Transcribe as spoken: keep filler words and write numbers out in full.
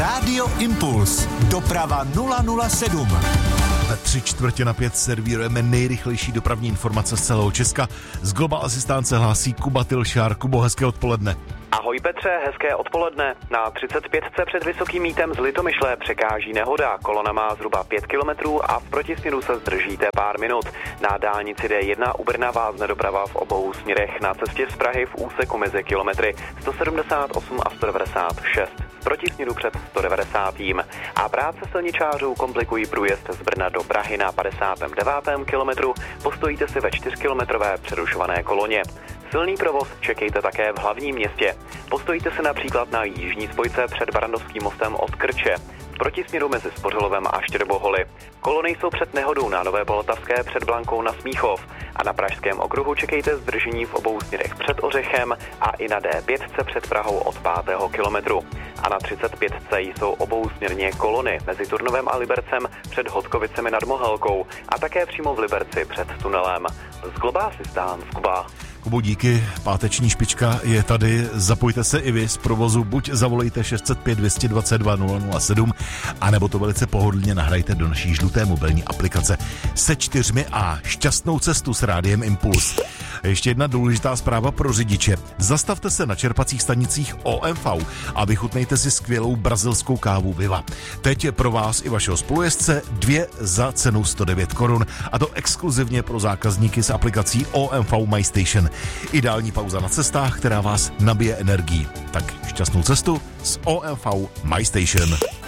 Rádio Impuls. Doprava nula nula sedm. Ve tři čtvrtě na pět servírujeme nejrychlejší dopravní informace z celého Česka. Z Global Asistance hlásí Kuba Tilšár. Kubo, hezké odpoledne. Ahoj Petře, hezké odpoledne. Na třicet pět před Vysokým Mýtem z Litomyšle překáží nehoda. Kolona má zhruba pět kilometrů a v protisměru se zdržíte pár minut. Na dálnici D jedna u Brna vázne doprava v obou směrech. Na cestě z Prahy v úseku mezi kilometry sto sedmdesát osm a sto devadesát šest. V protisměru před sto devadesátým. A práce silničářů komplikují průjezd z Brna do Prahy na padesátém devátém kilometru. Postojíte si ve čtyřkilometrové přerušované koloně. Silný provoz čekejte také v hlavním městě. Postojíte se například na jižní spojce před Barandovským mostem od Krče, v protisměru mezi Spořilovem a Štěrboholy. Kolony jsou před nehodou na Nové Poltavské před Blankou na Smíchov a na Pražském okruhu čekejte zdržení v obou směrech před Ořechem a i na D pět před Prahou od pátého kilometru. A na třicet pět jsou obousměrně kolony mezi Turnovem a Libercem před Hodkovicemi nad Mohelkou a také přímo v Liberci před tunelem. Z Global Assistance Kuba. Kubo, díky. Páteční špička je tady. Zapojte se i vy z provozu. Buď zavolejte šest set pět, dvě stě dvacet dva, nula nula sedm, anebo to velice pohodlně nahrajte do naší žluté mobilní aplikace se čtyřmi a šťastnou cestu s Rádiem Impuls. Ještě jedna důležitá zpráva pro řidiče. Zastavte se na čerpacích stanicích O M V a vychutnejte si skvělou brazilskou kávu Viva. Teď je pro vás i vašeho spolujezdce dvě za cenu sto devět korun, a to exkluzivně pro zákazníky s aplikací O M V My Station. Ideální pauza na cestách, která vás nabije energií. Tak šťastnou cestu s O M V My Station.